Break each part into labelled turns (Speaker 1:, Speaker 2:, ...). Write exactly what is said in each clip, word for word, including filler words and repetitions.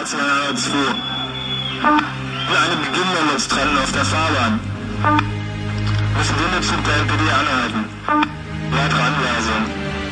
Speaker 1: zweihundertzwei. Wie eine Beginnerlustrennen auf der Fahrbahn. Müssen wir mit Zug der L P D anhalten. Weitere Anweisung.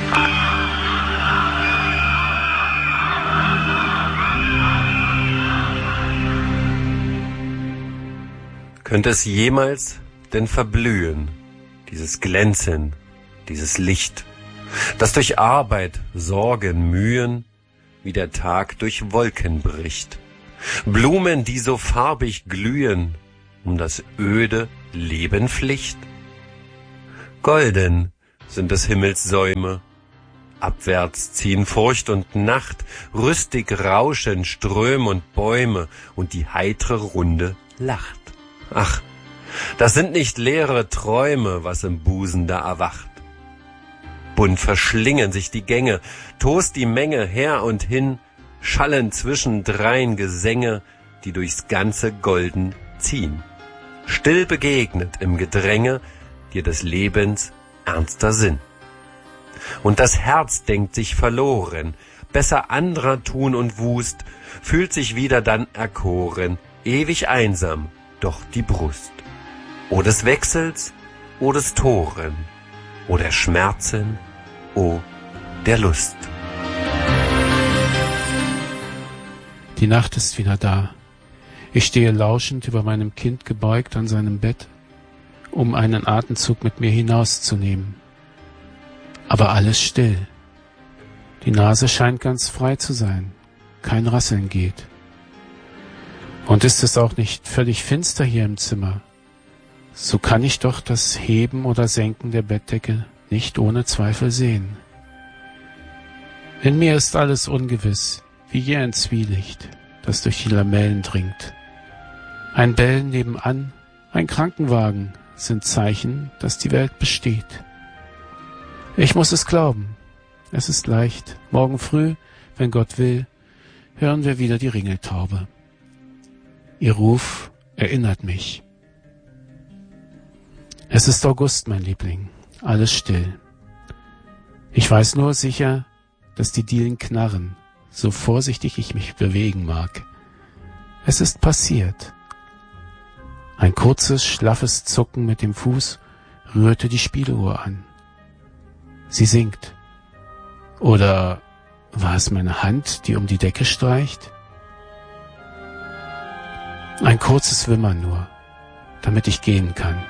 Speaker 2: Könnte es jemals denn verblühen, dieses Glänzen, dieses Licht, das durch Arbeit, Sorgen, Mühen wie der Tag durch Wolken bricht? Blumen, die so farbig glühen, um das öde Leben Pflicht? Golden sind des Himmels Säume, abwärts ziehen Furcht und Nacht, rüstig rauschen Ströme und Bäume, und die heitre Runde lacht. Ach, das sind nicht leere Träume, was im Busen da erwacht. Bunt verschlingen sich die Gänge, tost die Menge her und hin, schallen zwischendrein Gesänge, die durchs ganze Golden ziehen. Still begegnet im Gedränge dir des Lebens ernster Sinn. Und das Herz denkt sich verloren, besser anderer tun und wust, fühlt sich wieder dann erkoren, ewig einsam, doch die Brust. O des Wechsels, o des Toren, o der Schmerzen, o der Lust.
Speaker 3: Die Nacht ist wieder da. Ich stehe lauschend über meinem Kind gebeugt an seinem Bett, um einen Atemzug mit mir hinauszunehmen. Aber alles still. Die Nase scheint ganz frei zu sein. Kein Rasseln geht. Und ist es auch nicht völlig finster hier im Zimmer, so kann ich doch das Heben oder Senken der Bettdecke nicht ohne Zweifel sehen. In mir ist alles ungewiss, wie je ein Zwielicht, das durch die Lamellen dringt. Ein Bellen nebenan, ein Krankenwagen sind Zeichen, dass die Welt besteht. Ich muss es glauben. Es ist leicht. Morgen früh, wenn Gott will, hören wir wieder die Ringeltaube. Ihr Ruf erinnert mich. Es ist August, mein Liebling. Alles still. Ich weiß nur sicher, dass die Dielen knarren, so vorsichtig ich mich bewegen mag. Es ist passiert. Ein kurzes, schlaffes Zucken mit dem Fuß rührte die Spieluhr an. Sie singt. Oder war es meine Hand, die um die Decke streicht? Ein kurzes Wimmern nur, damit ich gehen kann.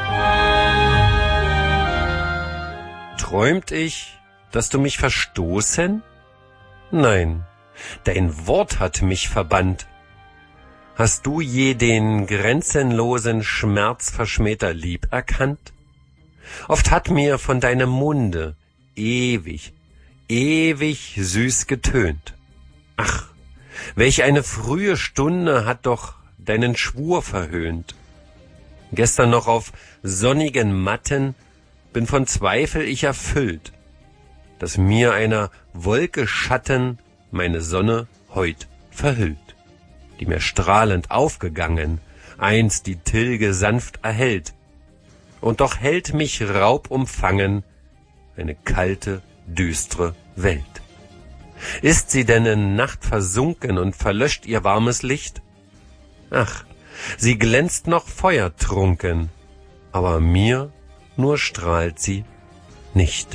Speaker 2: Träumt ich, dass du mich verstoßen? Nein, dein Wort hat mich verbannt. Hast du je den grenzenlosen Schmerz verschmähter Lieb erkannt? Oft hat mir von deinem Munde ewig, ewig süß getönt. Ach, welch eine frühe Stunde hat doch deinen Schwur verhöhnt. Gestern noch auf sonnigen Matten bin von Zweifel ich erfüllt, dass mir einer Wolke Schatten meine Sonne heut verhüllt, die mir strahlend aufgegangen, einst die Tilge sanft erhellt, und doch hält mich Raub umfangen eine kalte, düstre Welt. Ist sie denn in Nacht versunken und verlöscht ihr warmes Licht? Ach, sie glänzt noch feuertrunken, aber mir nur strahlt sie nicht.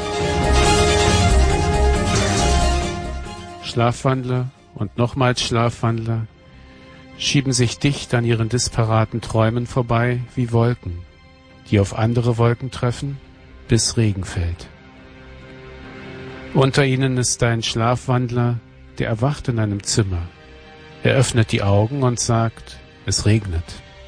Speaker 3: Schlafwandler und nochmals Schlafwandler schieben sich dicht an ihren disparaten Träumen vorbei wie Wolken, die auf andere Wolken treffen, bis Regen fällt. Unter ihnen ist ein Schlafwandler, der erwacht in einem Zimmer. Er öffnet die Augen und sagt, es regnet.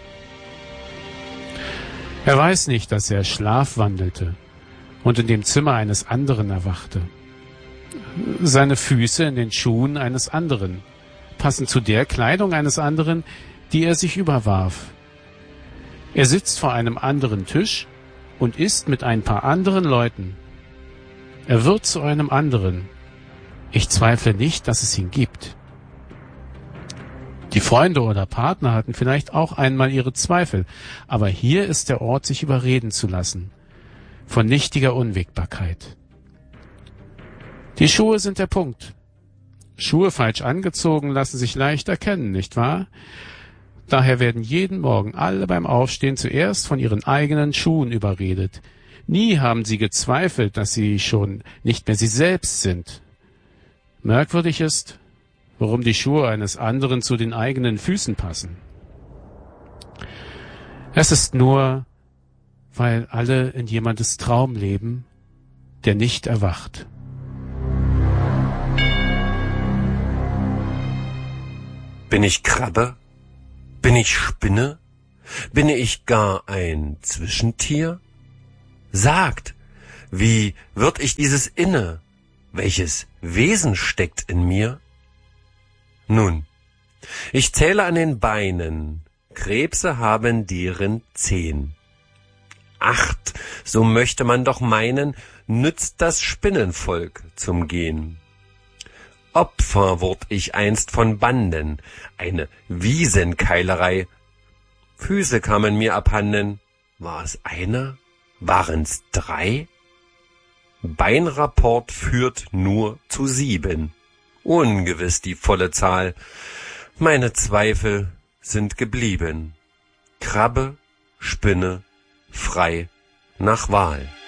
Speaker 3: Er weiß nicht, dass er schlafwandelte und in dem Zimmer eines anderen erwachte. Seine Füße in den Schuhen eines anderen passen zu der Kleidung eines anderen, die er sich überwarf. Er sitzt vor einem anderen Tisch und isst mit ein paar anderen Leuten. Er wird zu einem anderen. Ich zweifle nicht, dass es ihn gibt. Die Freunde oder Partner hatten vielleicht auch einmal ihre Zweifel, aber hier ist der Ort, sich überreden zu lassen, von nichtiger Unwägbarkeit. Die Schuhe sind der Punkt. Schuhe falsch angezogen lassen sich leicht erkennen, nicht wahr? Daher werden jeden Morgen alle beim Aufstehen zuerst von ihren eigenen Schuhen überredet. Nie haben sie gezweifelt, dass sie schon nicht mehr sie selbst sind. Merkwürdig ist, warum die Schuhe eines anderen zu den eigenen Füßen passen. Es ist nur, weil alle in jemandes Traum leben, der nicht erwacht.
Speaker 2: Bin ich Krabbe? Bin ich Spinne? Bin ich gar ein Zwischentier? Sagt, wie wird ich dieses Inne? Welches Wesen steckt in mir? Nun, ich zähle an den Beinen, Krebse haben deren zehn. Acht, so möchte man doch meinen, nützt das Spinnenvolk zum Gehen. Opfer wurd ich einst von Banden, eine Wiesenkeilerei. Füße kamen mir abhanden, war es einer, waren's drei? Beinrapport führt nur zu sieben, ungewiss die volle Zahl, meine Zweifel sind geblieben, Krabbe, Spinne, frei nach Wahl.